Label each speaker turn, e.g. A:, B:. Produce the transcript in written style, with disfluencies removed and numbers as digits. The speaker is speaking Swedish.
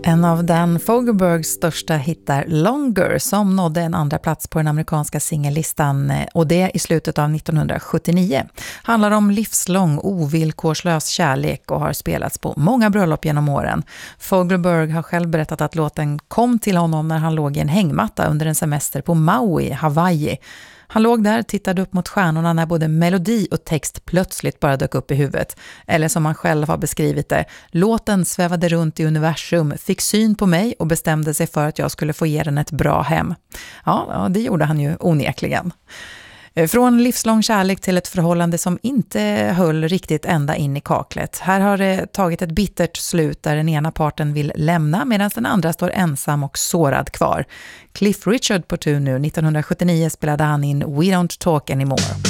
A: En av Dan Fogelbergs största hittar, Longer, som nådde en andra plats på den amerikanska singellistan, och det i slutet av 1979. Handlar om livslång, ovillkorslös kärlek och har spelats på många bröllop genom åren. Fogelberg har själv berättat att låten kom till honom när han låg i en hängmatta under en semester på Maui, Hawaii. Han låg där, tittade upp mot stjärnorna när både melodi och text plötsligt bara dök upp i huvudet. Eller som han själv har beskrivit det, låten svävade runt i universum, fick syn på mig och bestämde sig för att jag skulle få ge den ett bra hem. Ja, det gjorde han ju onekligen. Från livslång kärlek till ett förhållande som inte höll riktigt ända in i kaklet. Här har det tagit ett bittert slut där den ena parten vill lämna medan den andra står ensam och sårad kvar. Cliff Richard på tur nu, 1979 spelade han in We Don't Talk Anymore.